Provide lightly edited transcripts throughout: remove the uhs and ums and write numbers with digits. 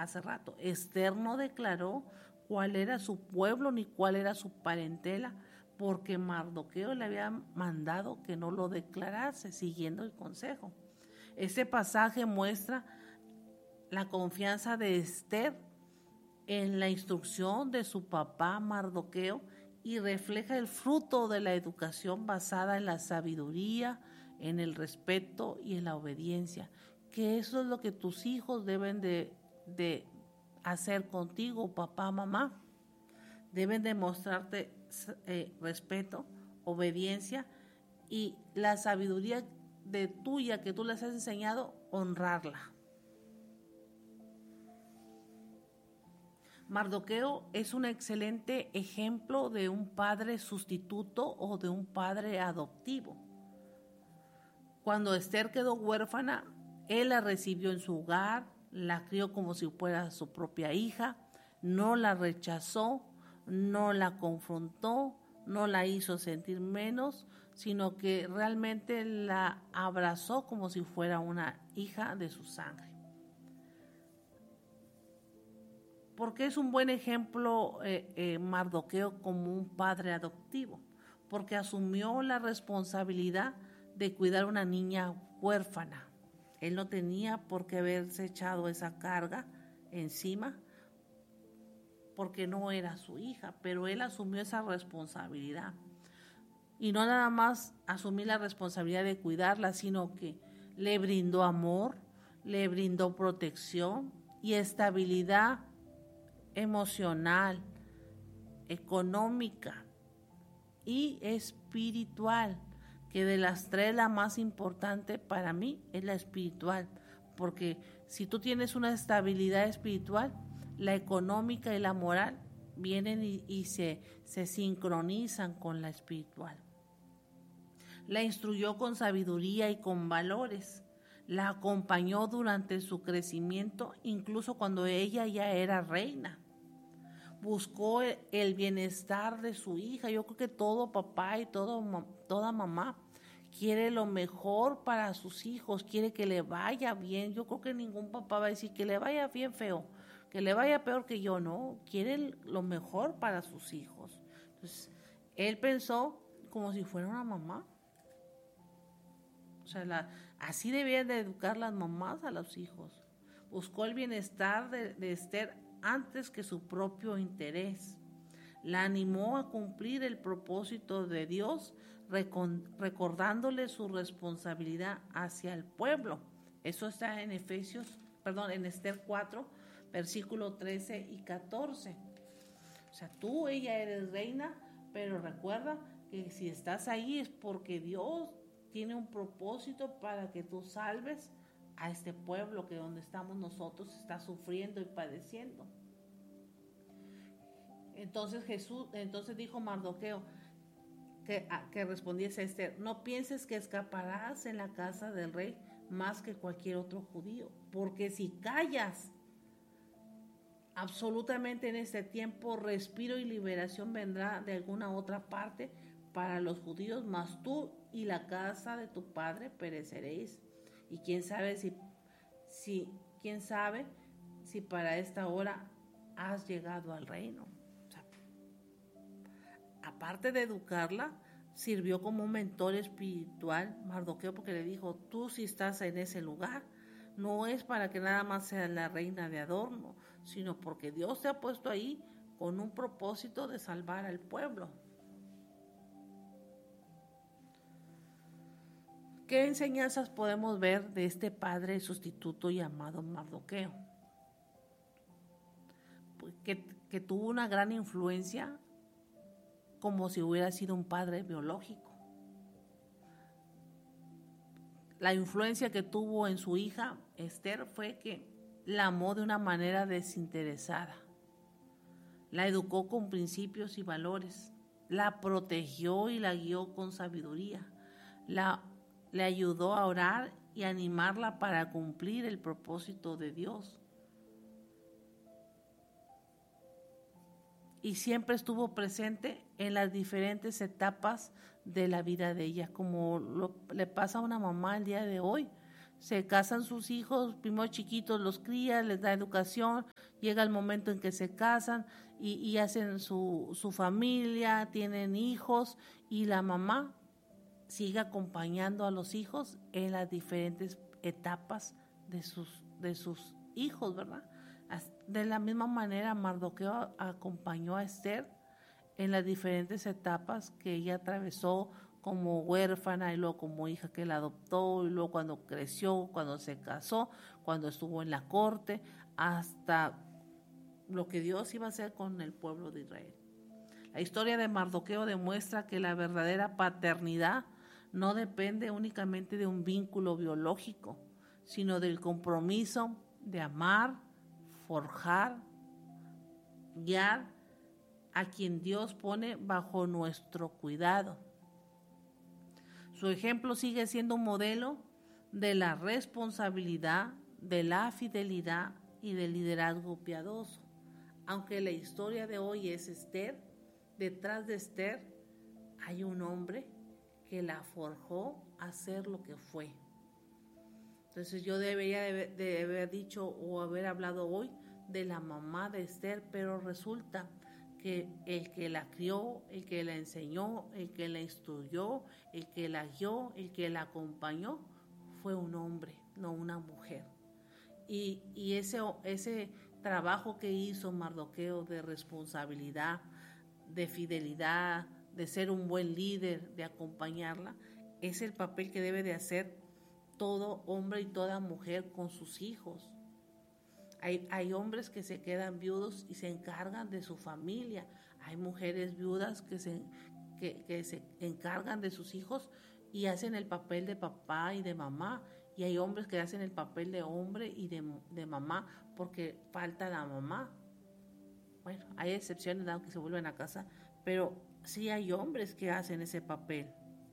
hace rato. Esther no declaró cuál era su pueblo ni cuál era su parentela, porque Mardoqueo le había mandado que no lo declarase, siguiendo el consejo. Este pasaje muestra la confianza de Esther en la instrucción de su papá Mardoqueo y refleja el fruto de la educación basada en la sabiduría, en el respeto y en la obediencia, que eso es lo que tus hijos deben de hacer contigo, papá, mamá. Deben demostrarte respeto, obediencia y la sabiduría de tuya que tú les has enseñado, honrarla. Mardoqueo es un excelente ejemplo de un padre sustituto o de un padre adoptivo. Cuando Esther quedó huérfana, él la recibió en su hogar, la crió como si fuera su propia hija, no la rechazó, no la confrontó, no la hizo sentir menos, sino que realmente la abrazó como si fuera una hija de su sangre. ¿Por qué es un buen ejemplo Mardoqueo como un padre adoptivo? Porque asumió la responsabilidad de cuidar a una niña huérfana. Él no tenía por qué haberse echado esa carga encima porque no era su hija, pero él asumió esa responsabilidad. Y no nada más asumir la responsabilidad de cuidarla, sino que le brindó amor, le brindó protección y estabilidad emocional, económica y espiritual, que de las tres la más importante para mí es la espiritual, porque si tú tienes una estabilidad espiritual, la económica y la moral vienen y se sincronizan con la espiritual. La instruyó con sabiduría y con valores, la acompañó durante su crecimiento, incluso cuando ella ya era reina. Buscó el bienestar de su hija. Yo creo que todo papá y toda mamá quiere lo mejor para sus hijos, quiere que le vaya bien. Yo creo que ningún papá va a decir que le vaya bien feo, que le vaya peor que yo, no. Quiere lo mejor para sus hijos. Entonces, él pensó como si fuera una mamá. O sea, así debían de educar las mamás a los hijos. Buscó el bienestar de Esther antes que su propio interés. La animó a cumplir el propósito de Dios, recordándole su responsabilidad hacia el pueblo. Eso está en en Esther 4, versículo 13 y 14. O sea, ella eres reina, pero recuerda que si estás ahí es porque Dios tiene un propósito para que tú salves a este pueblo que donde estamos nosotros está sufriendo y padeciendo. Entonces dijo Mardoqueo que respondiese a Esther: no pienses que escaparás en la casa del rey más que cualquier otro judío, porque si callas absolutamente en este tiempo, respiro y liberación vendrá de alguna otra parte para los judíos, mas tú y la casa de tu padre pereceréis. Y quién sabe si para esta hora has llegado al reino. O sea, aparte de educarla, sirvió como un mentor espiritual Mardoqueo, porque le dijo: tú si estás en ese lugar, no es para que nada más seas la reina de adorno, sino porque Dios te ha puesto ahí con un propósito de salvar al pueblo. ¿Qué enseñanzas podemos ver de este padre sustituto llamado Mardoqueo? Pues que tuvo una gran influencia, como si hubiera sido un padre biológico. La influencia que tuvo en su hija Esther fue que la amó de una manera desinteresada, la educó con principios y valores, la protegió y la guió con sabiduría, le ayudó a orar y animarla para cumplir el propósito de Dios. Y siempre estuvo presente en las diferentes etapas de la vida de ella, como le pasa a una mamá el día de hoy. se casan sus hijos, primero chiquitos los cría, les da educación, llega el momento en que se casan y hacen su familia, tienen hijos y la mamá sigue acompañando a los hijos en las diferentes etapas de sus hijos, ¿verdad? De la misma manera, Mardoqueo acompañó a Esther en las diferentes etapas que ella atravesó como huérfana y luego como hija que la adoptó y luego cuando creció, cuando se casó, cuando estuvo en la corte, hasta lo que Dios iba a hacer con el pueblo de Israel. La historia de Mardoqueo demuestra que la verdadera paternidad no depende únicamente de un vínculo biológico, sino del compromiso de amar, forjar, guiar a quien Dios pone bajo nuestro cuidado. Su ejemplo sigue siendo un modelo de la responsabilidad, de la fidelidad y del liderazgo piadoso. Aunque la historia de hoy es Esther, detrás de Esther hay un hombre que la forjó a ser lo que fue. Entonces yo debería de haber dicho o haber hablado hoy de la mamá de Esther, pero resulta que el que la crió, el que la enseñó, el que la instruyó, el que la guió, el que la acompañó, fue un hombre, no una mujer. Y ese trabajo que hizo Mardoqueo de responsabilidad, de fidelidad, de ser un buen líder, de acompañarla, es el papel que debe de hacer todo hombre y toda mujer con sus hijos. Hay hombres que se quedan viudos y se encargan de su familia. Hay mujeres viudas que se encargan de sus hijos y hacen el papel de papá y de mamá. Y hay hombres que hacen el papel de hombre y de mamá porque falta la mamá. Bueno, hay excepciones, aunque se vuelven a casa, pero sí hay hombres que hacen ese papel.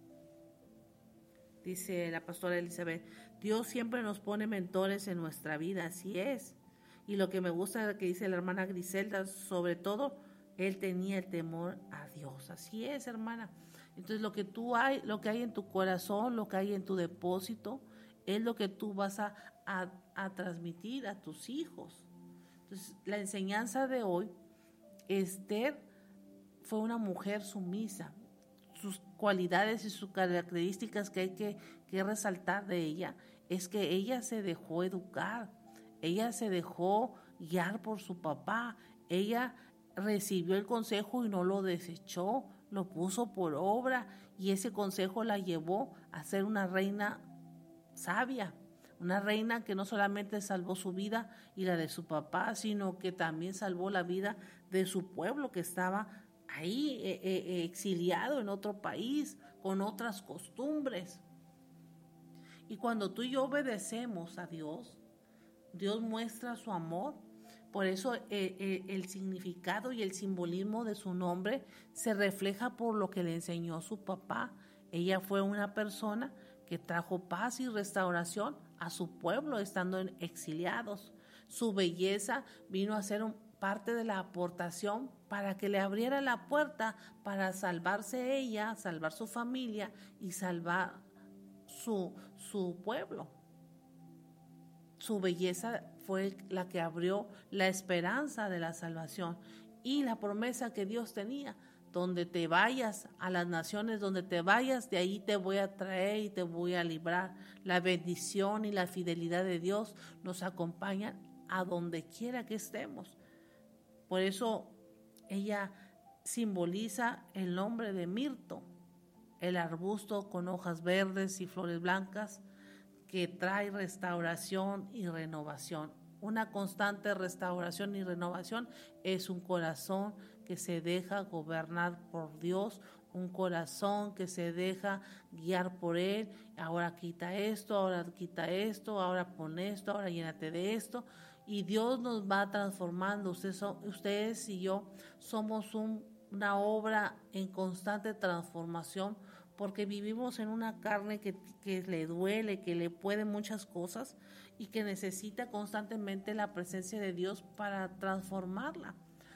Dice la pastora Elizabeth, Dios siempre nos pone mentores en nuestra vida, así es. Y lo que me gusta que dice la hermana Griselda, sobre todo, él tenía el temor a Dios. Así es, hermana. Entonces lo que hay en tu corazón, lo que hay en tu depósito, es lo que tú vas a transmitir a tus hijos. Entonces, la enseñanza de hoy, Esther fue una mujer sumisa. Sus cualidades y sus características que hay que resaltar de ella es que ella se dejó educar, ella se dejó guiar por su papá, ella recibió el consejo y no lo desechó, lo puso por obra y ese consejo la llevó a ser una reina sabia, una reina que no solamente salvó su vida y la de su papá, sino que también salvó la vida de su pueblo que estaba ahí exiliado en otro país, con otras costumbres. Y cuando tú y yo obedecemos a Dios, Dios muestra su amor. Por eso el significado y el simbolismo de su nombre se refleja por lo que le enseñó su papá. Ella fue una persona que trajo paz y restauración a su pueblo estando exiliados. Su belleza vino a ser parte de la aportación para que le abriera la puerta para salvarse ella, salvar su familia y salvar su pueblo. Su belleza fue la que abrió la esperanza de la salvación y la promesa que Dios tenía. Donde te vayas, a las naciones donde te vayas, de ahí te voy a traer y te voy a librar. La bendición y la fidelidad de Dios nos acompañan a donde quiera que estemos. Por eso ella simboliza el nombre de mirto, el arbusto con hojas verdes y flores blancas que trae restauración y renovación. Una constante restauración y renovación es un corazón que se deja gobernar por Dios, un corazón que se deja guiar por Él. Ahora quita esto, ahora pon esto, ahora llénate de esto. Y Dios nos va transformando. Ustedes y yo somos una obra en constante transformación porque vivimos en una carne que le duele, que le puede muchas cosas y que necesita constantemente la presencia de Dios para transformarla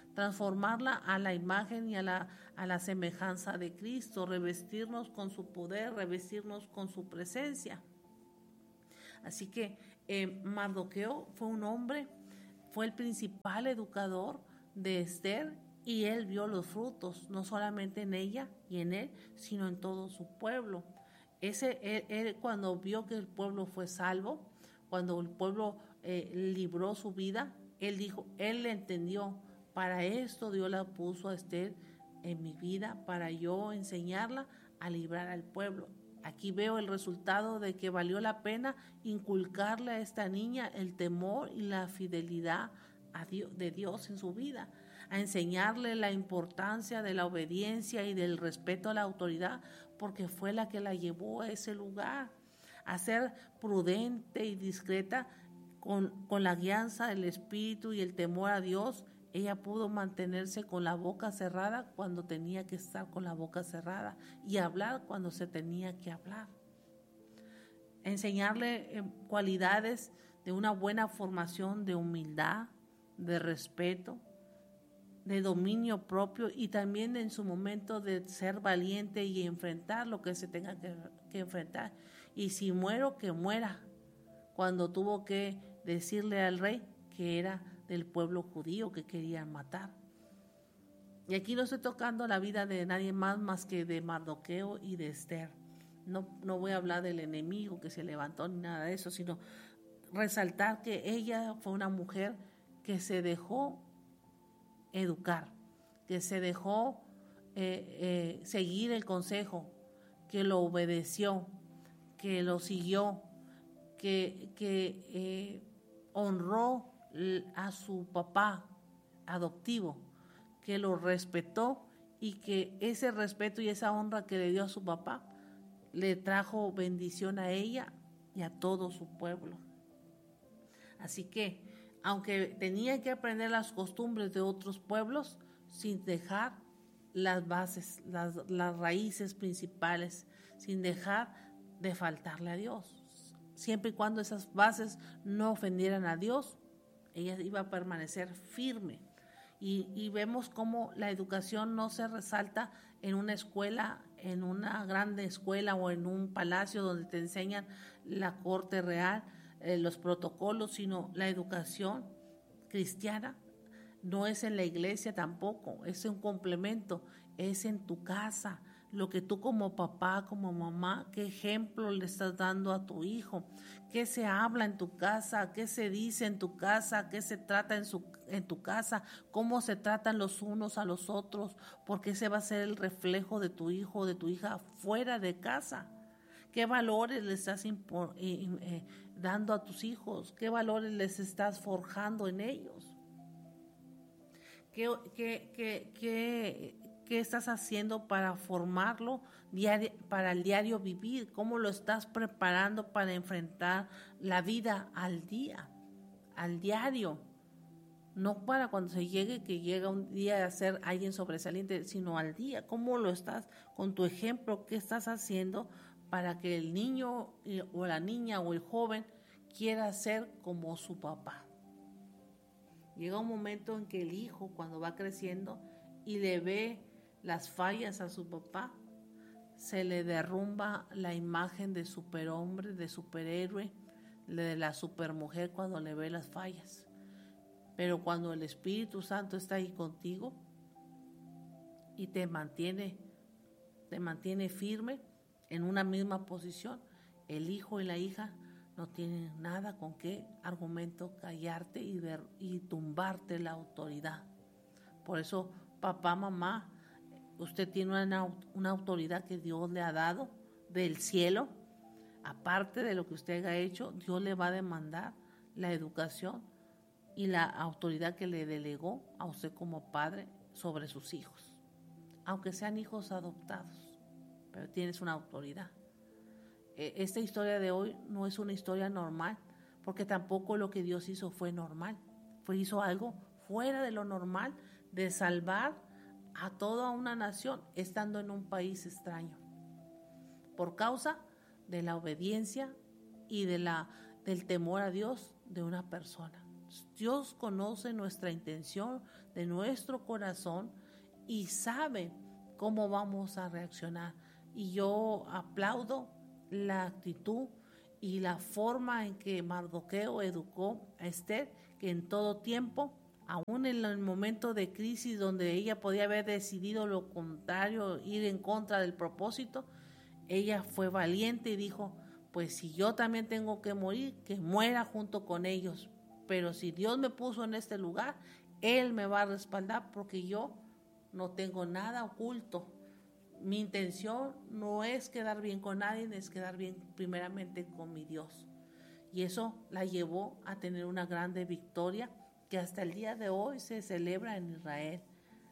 a la imagen y a la semejanza de Cristo, revestirnos con su poder, revestirnos con su presencia. Así que Mardoqueo fue un hombre, fue el principal educador de Esther, y él vio los frutos, no solamente en ella y en él, sino en todo su pueblo. Él cuando vio que el pueblo fue salvo, cuando el pueblo libró su vida, él dijo, él entendió, para esto Dios la puso a Esther en mi vida, para yo enseñarla a librar al pueblo. Aquí veo el resultado de que valió la pena inculcarle a esta niña el temor y la fidelidad a Dios, de Dios en su vida, a enseñarle la importancia de la obediencia y del respeto a la autoridad, porque fue la que la llevó a ese lugar, a ser prudente y discreta con la guianza del Espíritu y el temor a Dios. Ella pudo mantenerse con la boca cerrada cuando tenía que estar con la boca cerrada y hablar cuando se tenía que hablar. Enseñarle cualidades de una buena formación de humildad, de respeto, de dominio propio, y también en su momento de ser valiente y enfrentar lo que se tenga que enfrentar. Y si muero, que muera, cuando tuvo que decirle al rey que era del pueblo judío que querían matar. Y aquí no estoy tocando la vida de nadie más que de Mardoqueo y de Esther. No voy a hablar del enemigo que se levantó ni nada de eso, sino resaltar que ella fue una mujer que se dejó educar, que se dejó seguir el consejo, que lo obedeció, que lo siguió, que honró a su papá adoptivo, que lo respetó, y que ese respeto y esa honra que le dio a su papá le trajo bendición a ella y a todo su pueblo. Así que, aunque tenía que aprender las costumbres de otros pueblos, sin dejar las bases, las raíces principales, sin dejar de faltarle a Dios. Siempre y cuando esas bases no ofendieran a Dios, ella iba a permanecer firme. Y vemos cómo la educación no se resalta en una escuela, en una grande escuela o en un palacio donde te enseñan la corte real, los protocolos, sino la educación cristiana no es en la iglesia tampoco, es un complemento, es en tu casa. Lo que tú como papá, como mamá, qué ejemplo le estás dando a tu hijo, qué se habla en tu casa, qué se dice en tu casa, qué se trata en tu casa, cómo se tratan los unos a los otros, porque ese va a ser el reflejo de tu hijo o de tu hija fuera de casa. ¿Qué valores le estás dando a tus hijos? ¿Qué valores les estás forjando en ellos? ¿Qué estás haciendo para formarlo para el diario vivir? ¿Cómo lo estás preparando para enfrentar la vida al día, al diario? No para cuando se llegue, que llega un día a ser alguien sobresaliente, sino al día. ¿Cómo lo estás con tu ejemplo? ¿Qué estás haciendo para que el niño o la niña o el joven quiera ser como su papá? Llega un momento en que el hijo, cuando va creciendo y le ve las fallas a su papá, se le derrumba la imagen de superhombre, de superhéroe, de la supermujer cuando le ve las fallas. Pero cuando el Espíritu Santo está ahí contigo y te mantiene firme en una misma posición, el hijo y la hija no tienen nada con qué argumento callarte y tumbarte la autoridad. Por eso, papá, mamá, usted tiene una autoridad que Dios le ha dado del cielo. Aparte de lo que usted ha hecho, Dios le va a demandar la educación y la autoridad que le delegó a usted como padre sobre sus hijos. Aunque sean hijos adoptados, pero tienes una autoridad. Esta historia de hoy no es una historia normal, porque tampoco lo que Dios hizo fue normal. Hizo algo fuera de lo normal, de salvar a toda una nación estando en un país extraño, por causa de la obediencia y del temor a Dios de una persona. Dios conoce nuestra intención, de nuestro corazón, y sabe cómo vamos a reaccionar. Y yo aplaudo la actitud y la forma en que Mardoqueo educó a Esther, que en todo tiempo, aún en el momento de crisis donde ella podía haber decidido lo contrario, ir en contra del propósito, ella fue valiente y dijo, pues si yo también tengo que morir, que muera junto con ellos, pero si Dios me puso en este lugar, Él me va a respaldar porque yo no tengo nada oculto. Mi intención no es quedar bien con nadie, es quedar bien primeramente con mi Dios. Y eso la llevó a tener una grande victoria que hasta el día de hoy se celebra en Israel,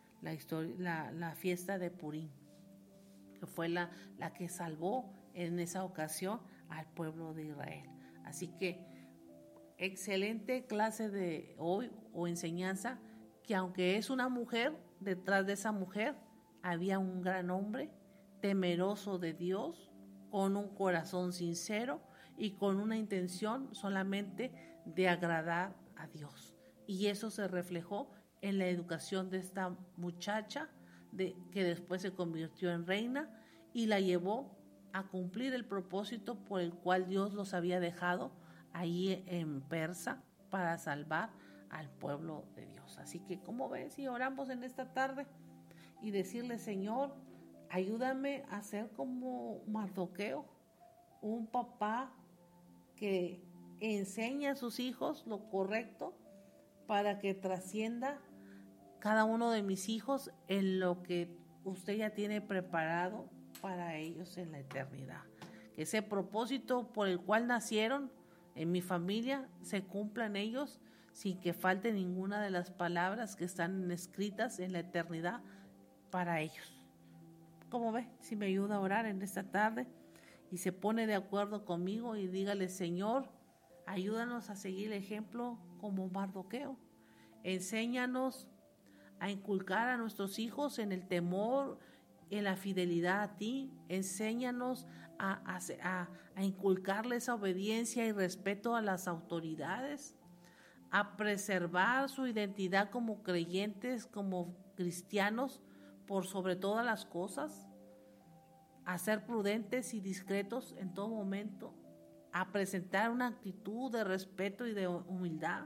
la fiesta de Purim, que fue la que salvó en esa ocasión al pueblo de Israel. Así que excelente clase de hoy o enseñanza, que aunque es una mujer, detrás de esa mujer había un gran hombre temeroso de Dios, con un corazón sincero y con una intención solamente de agradar a Dios. Y eso se reflejó en la educación de esta muchacha, que después se convirtió en reina y la llevó a cumplir el propósito por el cual Dios los había dejado ahí en Persa para salvar al pueblo de Dios. Así que, ¿cómo ves? Si oramos en esta tarde y decirle, Señor, ayúdame a ser como Mardoqueo, un papá que enseña a sus hijos lo correcto para que trascienda cada uno de mis hijos en lo que usted ya tiene preparado para ellos en la eternidad. Que ese propósito por el cual nacieron en mi familia se cumpla en ellos sin que falte ninguna de las palabras que están escritas en la eternidad para ellos. ¿Cómo ve? Si me ayuda a orar en esta tarde y se pone de acuerdo conmigo y dígale, Señor, ayúdanos a seguir el ejemplo como Mardoqueo. Enséñanos a inculcar a nuestros hijos en el temor, en la fidelidad a ti. Enséñanos a inculcarles esa obediencia y respeto a las autoridades, a preservar su identidad como creyentes, como cristianos, por sobre todas las cosas, a ser prudentes y discretos en todo momento, a presentar una actitud de respeto y de humildad,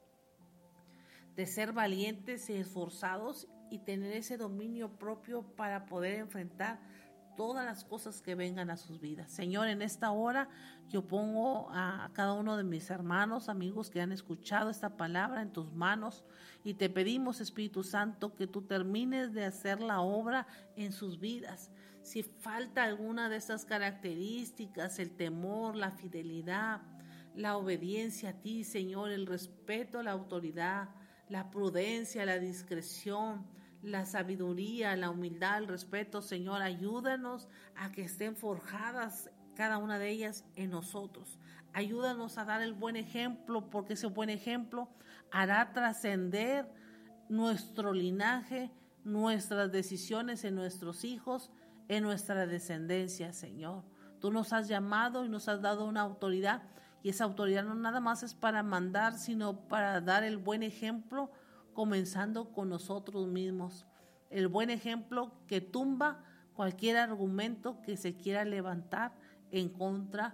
de ser valientes y esforzados y tener ese dominio propio para poder enfrentar todas las cosas que vengan a sus vidas. Señor, en esta hora yo pongo a cada uno de mis hermanos, amigos que han escuchado esta palabra en tus manos y te pedimos, Espíritu Santo, que tú termines de hacer la obra en sus vidas. Si falta alguna de estas características, el temor, la fidelidad, la obediencia a ti, Señor, el respeto a la autoridad, la prudencia, la discreción, la sabiduría, la humildad, el respeto, Señor, ayúdanos a que estén forjadas cada una de ellas en nosotros. Ayúdanos a dar el buen ejemplo, porque ese buen ejemplo hará trascender nuestro linaje, nuestras decisiones en nuestros hijos, en nuestra descendencia, Señor. Tú nos has llamado y nos has dado una autoridad, y esa autoridad no nada más es para mandar, sino para dar el buen ejemplo, comenzando con nosotros mismos. El buen ejemplo que tumba cualquier argumento que se quiera levantar en contra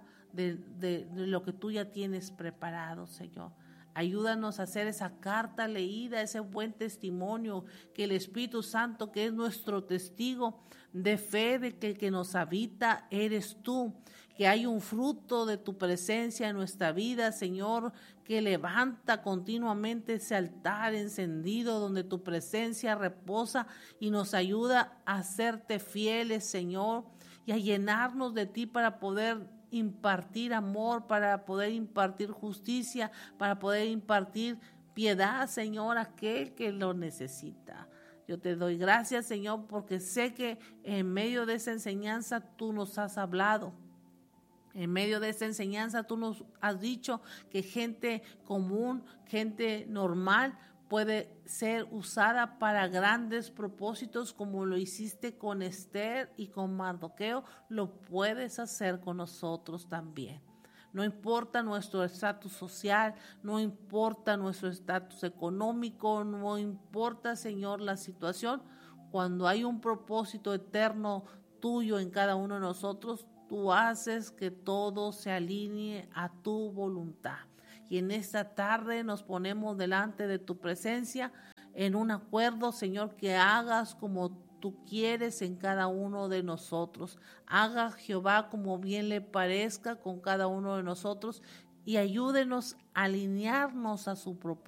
de lo que tú ya tienes preparado, Señor. Ayúdanos a hacer esa carta leída, ese buen testimonio, que el Espíritu Santo, que es nuestro testigo de fe, de que el que nos habita eres tú, que hay un fruto de tu presencia en nuestra vida, Señor, que levanta continuamente ese altar encendido donde tu presencia reposa y nos ayuda a hacerte fieles, Señor, y a llenarnos de ti para poder impartir amor, para poder impartir justicia, para poder impartir piedad, Señor, a aquel que lo necesita. Yo te doy gracias, Señor, porque sé que en medio de esa enseñanza tú nos has hablado. En medio de esta enseñanza tú nos has dicho que gente común, gente normal puede ser usada para grandes propósitos, como lo hiciste con Esther y con Mardoqueo, lo puedes hacer con nosotros también. No importa nuestro estatus social, no importa nuestro estatus económico, no importa, Señor, la situación. Cuando hay un propósito eterno tuyo en cada uno de nosotros, tú haces que todo se alinee a tu voluntad. Y en esta tarde nos ponemos delante de tu presencia en un acuerdo, Señor, que hagas como tú quieres en cada uno de nosotros. Haga Jehová como bien le parezca con cada uno de nosotros y ayúdenos a alinearnos a su propósito.